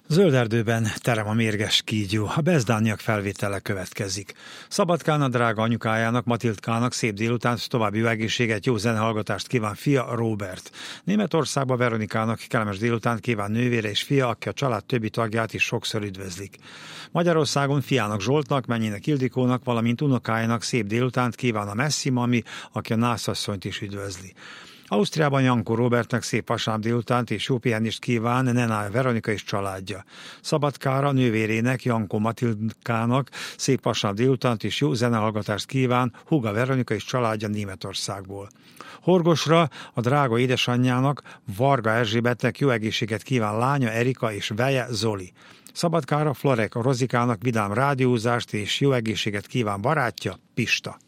Zöld erdőben terem a mérges kígyó, a bezdániak felvétele következik. Szabadkán a drága anyukájának, Matildkának szép délután, további jó egészséget, jó zenehallgatást kíván fia, Róbert. Németországban Veronikának kellemes délután kíván nővére és fia, aki a család többi tagját is sokszor üdvözlik. Magyarországon fiának, Zsoltnak, mennyének, Ildikónak, valamint unokájának szép délutánt kíván a Messzi mami, aki a nászasszonyt is üdvözli. Ausztriában Jankó Róbertnek szép vasárnap délutánt és jó pihenést kíván Nenája Veronika és családja. Szabadkára nővérének, Jankó Matildkának szép vasárnap délutánt és jó zenehallgatást kíván Huga Veronika és családja Németországból. Horgosra a drága édesanyjának, Varga Erzsébetnek jó egészséget kíván lánya Erika és veje Zoli. Szabadkára Florek a Rozikának vidám rádiózást és jó egészséget kíván barátja, Pista.